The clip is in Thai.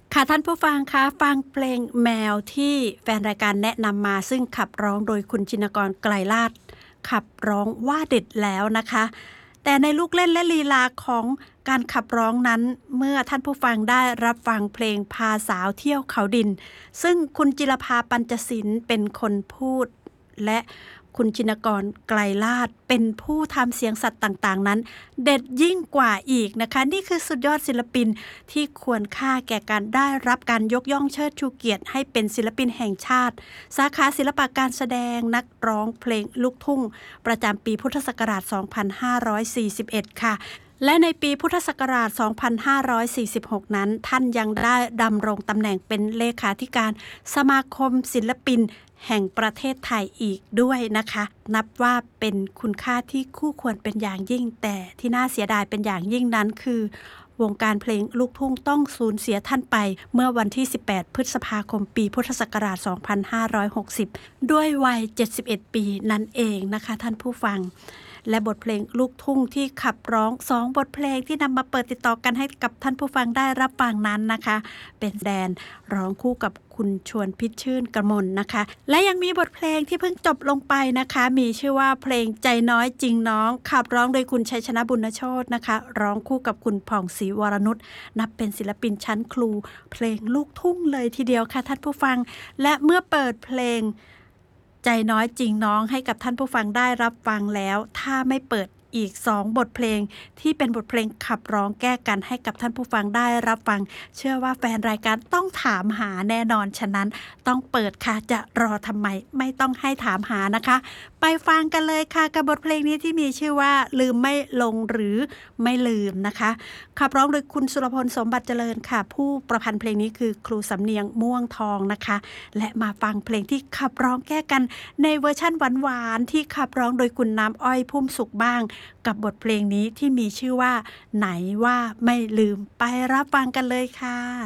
ค่ะท่านผู้ฟังคะฟังเพลงแมวที่แฟนรายการแนะนำมาซึ่งขับร้องโดยคุณชินกรไกรลาภขับร้องว่าเด็ดแล้วนะคะแต่ในลูกเล่นและลีลาของการขับร้องนั้นเมื่อท่านผู้ฟังได้รับฟังเพลงพาสาวเที่ยวเขาดินซึ่งคุณจิรภาปัญจศิลป์เป็นคนพูดและคุณชินกรไกรลาภเป็นผู้ทำเสียงสัตว์ต่างๆนั้นเด็ดยิ่งกว่าอีกนะคะนี่คือสุดยอดศิลปินที่ควรค่าแก่การได้รับการยกย่องเชิดชูเกียรติให้เป็นศิลปินแห่งชาติสาขาศิลปะการแสดงนักร้องเพลงลูกทุ่งประจำปีพุทธศักราช 2541 ค่ะและในปีพุทธศักราช 2546 นั้นท่านยังได้ดำรงตำแหน่งเป็นเลขาธิการสมาคมศิลปินแห่งประเทศไทยอีกด้วยนะคะนับว่าเป็นคุณค่าที่คู่ควรเป็นอย่างยิ่งแต่ที่น่าเสียดายเป็นอย่างยิ่งนั้นคือวงการเพลงลูกทุ่งต้องสูญเสียท่านไปเมื่อวันที่ 18 พฤษภาคมปีพุทธศักราช 2560 ด้วยวัย 71 ปีนั่นเองนะคะท่านผู้ฟังและบทเพลงลูกทุ่งที่ขับร้อง2บทเพลงที่นำมาเปิดติดต่อกันให้กับท่านผู้ฟังได้รับฟังนั้นนะคะเป็นแดนร้องคู่กับคุณชวนพิชชื่นกมลนะคะและยังมีบทเพลงที่เพิ่งจบลงไปนะคะมีชื่อว่าเพลงใจน้อยจริงน้องขับร้องโดยคุณชัยชนะบุญโชตินะคะร้องคู่กับคุณผ่องศรีวรนุชนับเป็นศิลปินชั้นครูเพลงลูกทุ่งเลยทีเดียวค่ะท่านผู้ฟังและเมื่อเปิดเพลงใจน้อยจริงน้องให้กับท่านผู้ฟังได้รับฟังแล้วถ้าไม่เปิดอีก2บทเพลงที่เป็นบทเพลงขับร้องแก้กันให้กับท่านผู้ฟังได้รับฟังเชื่อว่าแฟนรายการต้องถามหาแน่นอนฉะนั้นต้องเปิดค่ะจะรอทำไมไม่ต้องให้ถามหานะคะไปฟังกันเลยค่ะกับบทเพลงนี้ที่มีชื่อว่าลืมไม่ลงหรือไม่ลืมนะคะขับร้องโดยคุณสุรพลสมบัติเจริญค่ะผู้ประพันธ์เพลงนี้คือครูสำเนียงม่วงทองนะคะและมาฟังเพลงที่ขับร้องแก้กันในเวอร์ชั่นหวานๆที่ขับร้องโดยคุณน้ำอ้อยพุ่มสุขบ้างกับบทเพลงนี้ที่มีชื่อว่าไหนว่าไม่ลืมไปรับฟังกันเลยค่ะ